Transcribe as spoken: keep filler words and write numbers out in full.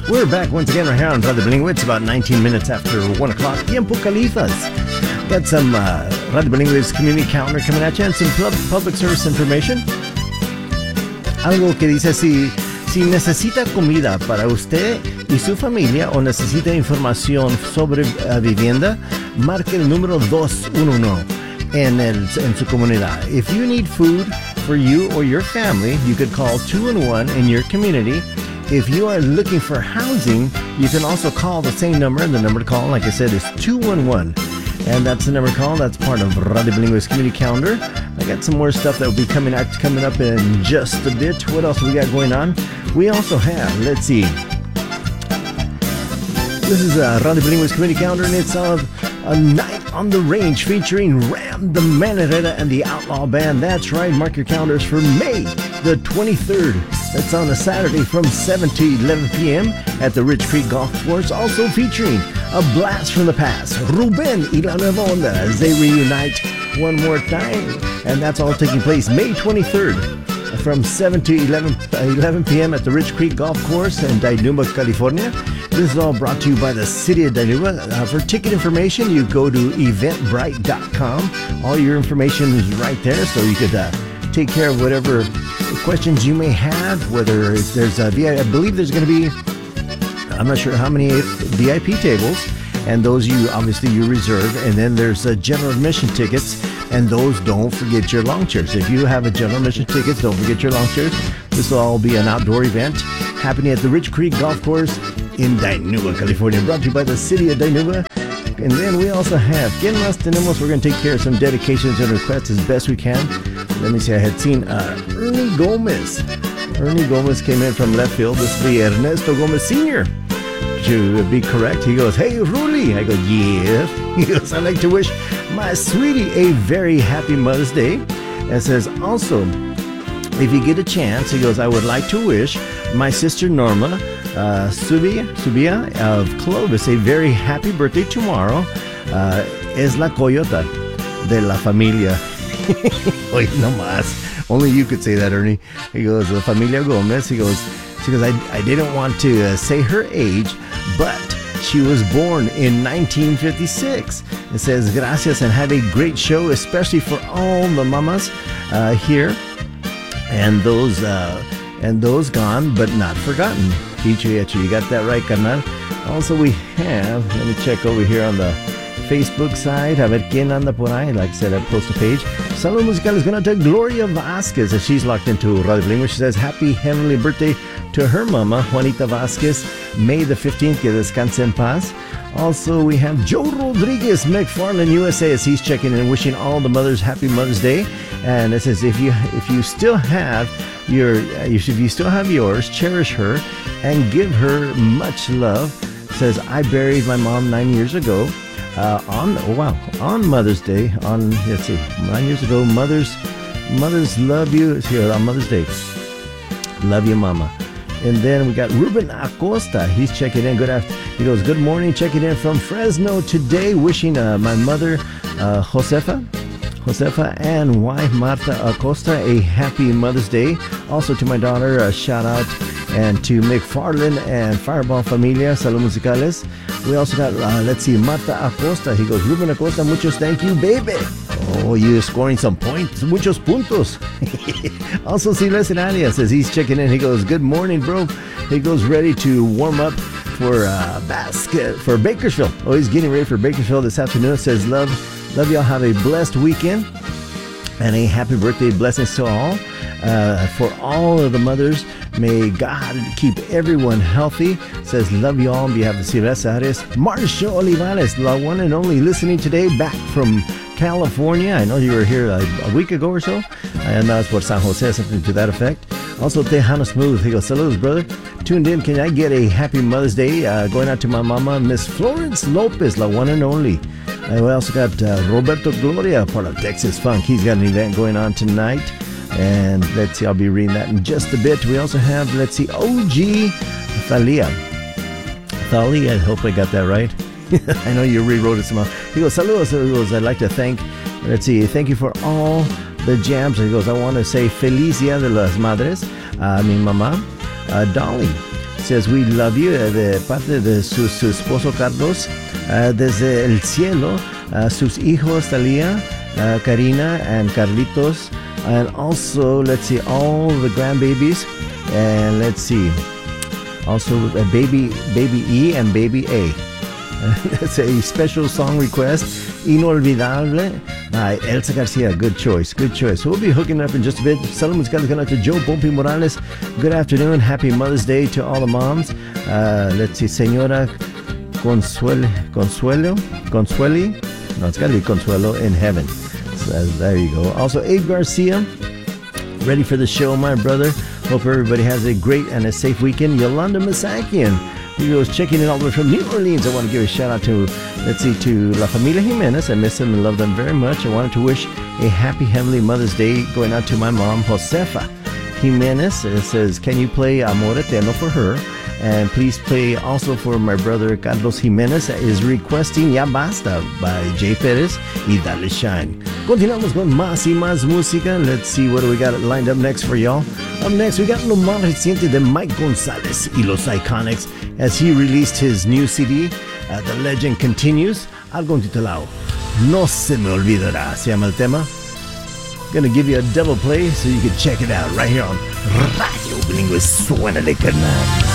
We're back once again right here on Radio Bilingüe. It's about nineteen minutes after one o'clock. Tiempo Califas. Got some uh, Radio Bilingüe's community calendar coming at you and some pub- public service information. Algo que dice así: si necesita comida para usted y su familia o necesita información sobre uh, vivienda, marque el número dos uno uno en, el, en su comunidad. If you need food for you or your family, you could call two one one in your community. If you are looking for housing, you can also call the same number. The number to call, like I said, is two one one. And that's the number to call. That's part of Radio Bilingüe's community calendar. I got some more stuff that will be coming out coming up in just a bit. What else we got going on? We also have, let's see. This is uh, Radio Bilingüe's community calendar, and it's of a night on the range featuring Ram the Manareta and the Outlaw Band. That's right. Mark your calendars for May the twenty-third. That's on a Saturday from seven to eleven p.m. at the Rich Creek Golf Course. Also featuring a blast from the past, Ruben y La Nueva Onda, as they reunite one more time. And that's all taking place May twenty-third from seven to eleven p.m. at the Rich Creek Golf Course in Dinuba, California. This is all brought to you by the City of Dinuba. Uh, for ticket information, you go to eventbrite dot com. All your information is right there, so you could uh, take care of whatever questions you may have, whether there's a V I P, I believe there's going to be, I'm not sure how many V I P tables, and those you obviously you reserve, and then there's uh, general admission tickets, and those don't forget your lawn chairs. If you have a general admission tickets, don't forget your lawn chairs. This will all be an outdoor event happening at the Rich Creek Golf Course in Dinuba, California, brought to you by the City of Dinuba. And then we also have ¿Quién más tenemos? We're going to take care of some dedications and requests as best we can. Let me see, I had seen uh, Ernie Gomez. Ernie Gomez came in from left field. This will be Ernesto Gomez Senior To be correct, he goes, "Hey, Ruli." I go, "Yeah." He goes, "I'd like to wish my sweetie a very happy Mother's Day." And says, also, if you get a chance, he goes, "I would like to wish my sister Norma uh, Subia, Subia of Clovis a very happy birthday tomorrow. Uh, es la coyota de la familia." Oye, no más. Only you could say that, Ernie. He goes, "La familia Gomez." He goes, she goes, I, I didn't want to uh, say her age, but she was born in nineteen fifty-six. It says, "Gracias and have a great show, especially for all the mamas uh, here and those uh, and those gone but not forgotten." Dicho y hecho. You got that right, carnal. Also, we have, let me check over here on the Facebook side. A ver quién anda por ahí. Like I said, I post a page. Salud Musical is going to Gloria Vasquez as she's locked into Radio Bilingüe. She says, happy heavenly birthday to her mama, Juanita Vasquez, May the fifteenth. Que descanse en paz. Also, we have Joe Rodriguez, McFarland, U S A, as he's checking in, wishing all the mothers happy Mother's Day. And it says, if you if you still have your if you still have yours, cherish her and give her much love. It says, I buried my mom nine years ago. Uh, on oh wow on Mother's Day, on let's see nine years ago. Mothers mothers love you. It's here on Mother's Day. Love you, mama. And then we got Ruben Acosta. He's checking in. Good after. He goes, good morning. Checking in from Fresno today. Wishing uh, my mother uh, Josefa Josefa and wife Marta Acosta a happy Mother's Day. Also to my daughter, a shout out, and to McFarland and Fireball Familia. Salud Musicales. We also got, uh, let's see, Marta Acosta. He goes, Ruben Acosta, muchos thank you, baby. Oh, you're scoring some points, muchos puntos. Also, Silvestre Arias says he's checking in. He goes, good morning, bro. He goes, ready to warm up for uh, basket for Bakersfield. Oh, he's getting ready for Bakersfield this afternoon. Says, love, love y'all. Have a blessed weekend and a happy birthday. Blessings to all. Uh, for all of the mothers, may God keep everyone healthy. Says, love you all on behalf of Silvestre Arias. Marcia Olivares, the one and only, listening today back from California. I know you were here a, a week ago or so, and that's what San Jose, something to that effect. Also, Tejano Smooth. He goes, saludos, brother. Tuned in. Can I get a happy Mother's Day? Uh, going out to my mama, Miss Florence Lopez, the one and only. And we also got uh, Roberto Gloria, part of Texas Funk. He's got an event going on tonight. And let's see, I'll be reading that in just a bit. We also have, let's see, O G Thalia. Thalia, I hope I got that right. I know you rewrote it somehow. He goes, saludos, he goes, I'd like to thank, let's see, thank you for all the jams. He goes, I want to say Feliz Dia de las Madres, uh, mi mamá, uh, Dolly. says we love you uh, de parte de su, su esposo Carlos uh, desde el cielo, uh, sus hijos Talia, uh, Karina and Carlitos, and also let's see all the grandbabies, and let's see also uh, baby baby E and baby A. That's a special song request, Inolvidable by Elsa Garcia. Good choice, good choice. So we'll be hooking up in just a bit. Saludos to Joe Pompi Morales. Good afternoon. Happy Mother's Day to all the moms. Uh, let's see, Senora Consuelo, Consuelo, Consueli. No, it's got to be Consuelo in heaven. So uh, there you go. Also, Abe Garcia, ready for the show, my brother. Hope everybody has a great and a safe weekend. Yolanda Masakian, he was checking in all the way from New Orleans. I want to give a shout out to, let's see, to La Familia Jimenez. I miss them and love them very much. I wanted to wish a happy Heavenly Mother's Day going out to my mom, Josefa Jimenez. It says, can you play Amor Eterno for her? And please play also for my brother Carlos Jimenez, that is requesting Ya Basta by Jay Perez y Dale Shine. Continuamos con más y más música. Let's see what do we got lined up next for y'all. Up next, we got lo más reciente de Mike Gonzalez y Los Iconics as he released his new C D, uh, The Legend Continues. Algo titulado No Se Me Olvidará se llama el tema. Gonna give you a double play so you can check it out right here on Radio Bilingüe. Suénale, carnal.